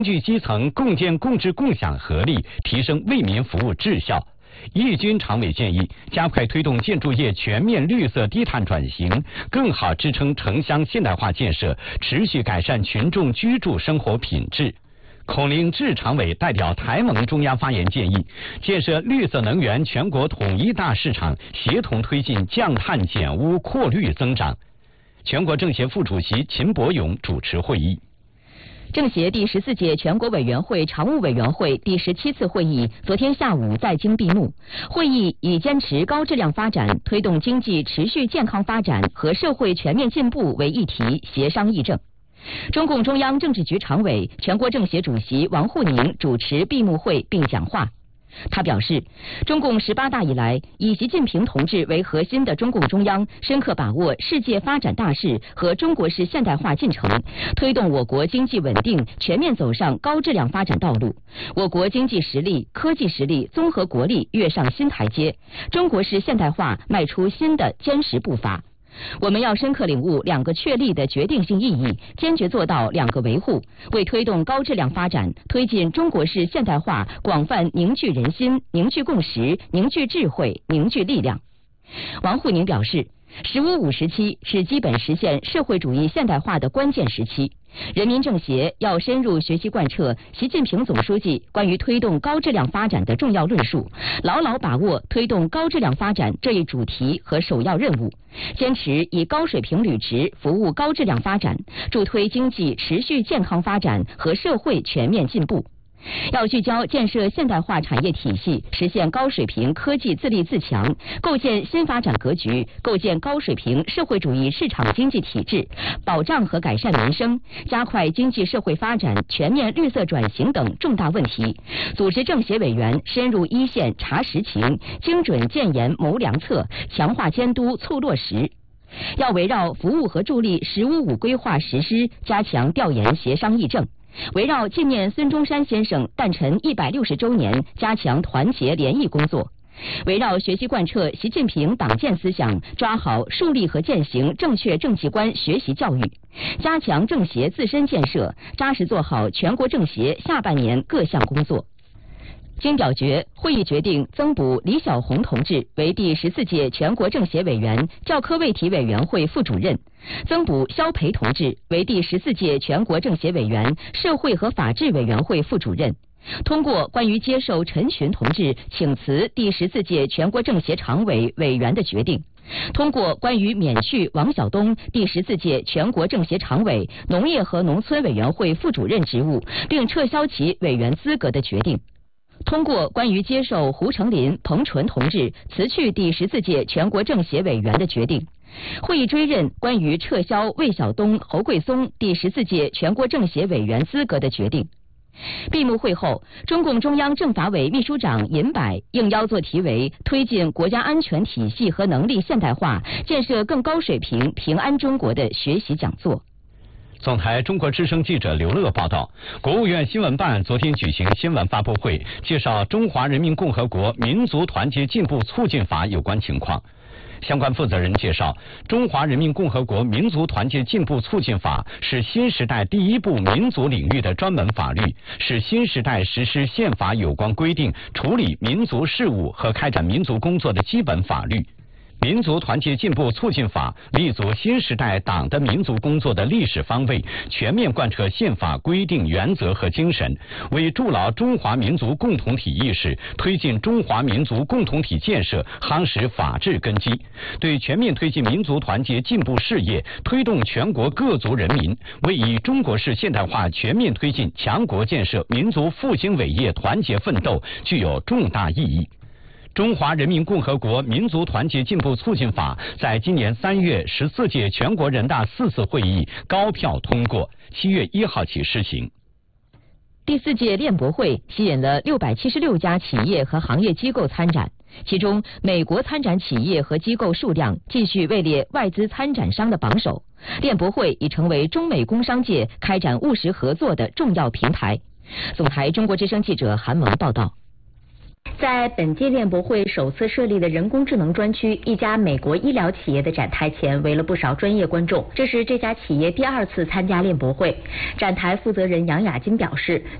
聚基层，共建共治共享合力，提升为民服务质效。易军常委建议，加快推动建筑业全面绿色低碳转型，更好支撑城乡现代化建设，持续改善群众居住生活品质。孔令智常委代表台盟中央发言建议，建设绿色能源全国统一大市场，协同推进降碳减污扩绿增长。全国政协副主席秦伯勇主持会议。 政协第14届全国委员会常务委员会第17次会议昨天下午在京闭幕。会议以坚持高质量发展、推动经济持续健康发展和社会全面进步为议题协商议政。中共中央政治局常委、全国政协主席王沪宁主持闭幕会并讲话。他表示，中共18大以来，以习近平同志为核心的中共中央深刻把握世界发展大势和中国式现代化进程，推动我国经济稳定全面走上高质量发展道路，我国经济实力、科技实力、综合国力跃上新台阶，中国式现代化迈出新的坚实步伐。我们要深刻领悟2个确立的决定性意义，坚决做到2个维护，为推动高质量发展、推进中国式现代化广泛凝聚人心、凝聚共识、凝聚智慧、凝聚力量。王沪宁表示，“15+5”时期是基本实现社会主义现代化的关键时期。人民政协要深入学习贯彻习近平总书记关于推动高质量发展的重要论述，牢牢把握推动高质量发展这一主题和首要任务，坚持以高水平履职服务高质量发展，助推经济持续健康发展和社会全面进步。要聚焦建设现代化产业体系，实现高水平科技自立自强，构建新发展格局，构建高水平社会主义市场经济体制，保障和改善民生，加快经济社会发展、全面绿色转型等重大问题，组织政协委员深入一线查实情，精准建言谋良策，强化监督促落实。要围绕服务和助力“15+5”规划实施，加强调研协商议政。围绕纪念孙中山先生诞辰160周年，加强团结联谊工作；围绕学习贯彻习近平党建思想，抓好树立和践行正确政绩观学习教育，加强政协自身建设，扎实做好全国政协下半年各项工作。经表决，会议决定增补李小红同志为第14届全国政协委员、教科卫体委员会副主任，增补肖培同志为第14届全国政协委员、社会和法制委员会副主任。通过关于接受陈群同志请辞第14届全国政协常委委员的决定。通过关于免去王晓东第14届全国政协常委、农业和农村委员会副主任职务，并撤销其委员资格的决定。通过关于接受胡成林、彭纯同志辞去第14届全国政协委员的决定。会议追认关于撤销魏晓东、侯贵松第14届全国政协委员资格的决定。闭幕会后，中共中央政法委秘书长尹柏应邀作题为“推进国家安全体系和能力现代化，建设更高水平平安中国”的学习讲座。 总台中国之声记者刘乐报道，国务院新闻办昨天举行新闻发布会，介绍《中华人民共和国民族团结进步促进法》有关情况。相关负责人介绍，《中华人民共和国民族团结进步促进法》是新时代第一部民族领域的专门法律，是新时代实施宪法有关规定、处理民族事务和开展民族工作的基本法律。民族团结进步促进法立足新时代党的民族工作的历史方位，全面贯彻宪法规定原则和精神，为筑牢中华民族共同体意识，推进中华民族共同体建设夯实法治根基，对全面推进民族团结进步事业，推动全国各族人民为以中国式现代化全面推进强国建设民族复兴伟业团结奋斗具有重大意义。中华人民共和国民族团结进步促进法在今年3月14届全国人大4次会议高票通过，7月1号起施行。 第4届链博会吸引了676家企业和行业机构参展，其中美国参展企业和机构数量继续位列外资参展商的榜首。链博会已成为中美工商界开展务实合作的重要平台。总台中国之声记者韩萌报道。 在本届链博会首次设立的人工智能专区，一家美国医疗企业的展台前围了不少专业观众。这是这家企业第2次参加链博会。展台负责人杨雅金表示，